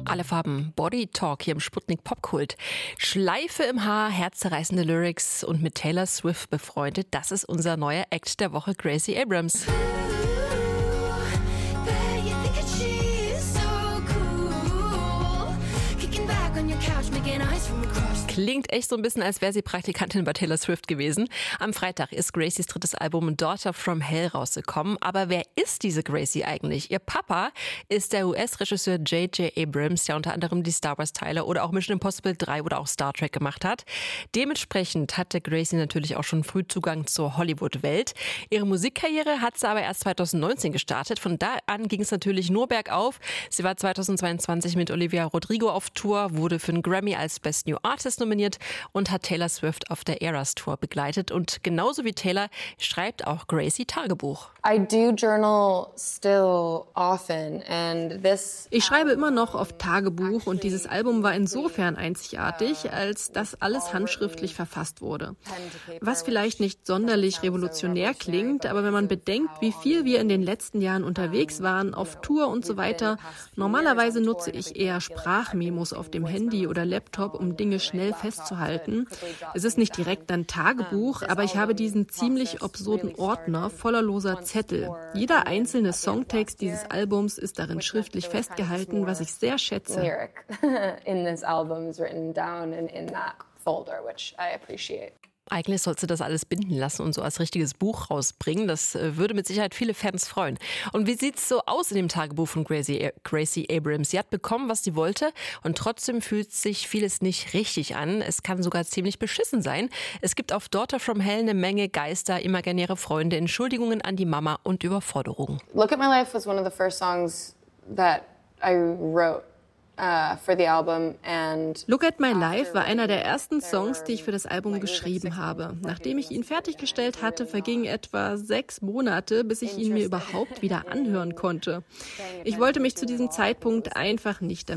Alle Farben, Body Talk hier im Sputnik Popkult. Schleife im Haar, herzzerreißende Lyrics und mit Taylor Swift befreundet. Das ist unser neuer Act der Woche, Gracie Abrams. Klingt echt so ein bisschen, als wäre sie Praktikantin bei Taylor Swift gewesen. Am Freitag ist Gracies drittes Album Daughter from Hell rausgekommen. Aber wer ist diese Gracie eigentlich? Ihr Papa ist der US-Regisseur J.J. Abrams, der unter anderem die Star Wars-Teile oder auch Mission Impossible 3 oder auch Star Trek gemacht hat. Dementsprechend hatte Gracie natürlich auch schon früh Zugang zur Hollywood-Welt. Ihre Musikkarriere hat sie aber erst 2019 gestartet. Von da an ging es natürlich nur bergauf. Sie war 2022 mit Olivia Rodrigo auf Tour, wurde für einen Grammy als Best New Artist nominiert und hat Taylor Swift auf der Eras Tour begleitet. Und genauso wie Taylor schreibt auch Gracie Tagebuch. Ich schreibe immer noch auf Tagebuch und dieses Album war insofern einzigartig, als dass alles handschriftlich verfasst wurde. Was vielleicht nicht sonderlich revolutionär klingt, aber wenn man bedenkt, wie viel wir in den letzten Jahren unterwegs waren, auf Tour und so weiter, normalerweise nutze ich eher Sprachmemos auf dem Handy oder Laptop, um Dinge schnell festzuhalten. Es ist nicht direkt ein Tagebuch, aber ich habe diesen ziemlich absurden Ordner voller loser Zettel. Jeder einzelne Songtext dieses Albums ist darin schriftlich festgehalten, was ich sehr schätze. Eigentlich sollst du das alles binden lassen und so als richtiges Buch rausbringen. Das würde mit Sicherheit viele Fans freuen. Und wie sieht's so aus in dem Tagebuch von Gracie Abrams? Sie hat bekommen, was sie wollte und trotzdem fühlt sich vieles nicht richtig an. Es kann sogar ziemlich beschissen sein. Es gibt auf Daughter from Hell eine Menge Geister, imaginäre Freunde, Entschuldigungen an die Mama und Überforderungen. Look at My Life was one of the first songs that I wrote. For the album and Look at My Life war einer der ersten Songs, die ich für das Album geschrieben habe. Nachdem ich ihn fertiggestellt hatte, vergingen etwa 6 Monate, bis ich ihn mir überhaupt wieder anhören konnte. Ich wollte mich zu diesem Zeitpunkt einfach nicht damit